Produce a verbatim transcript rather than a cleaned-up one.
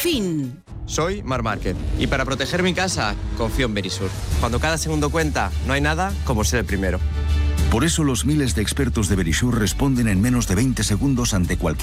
fin. Soy Mar Márquez y para proteger mi casa confío en Verisur. Cuando cada segundo cuenta, no hay nada como ser el primero. Por eso los miles de expertos de Verisur responden en menos de veinte segundos ante cualquier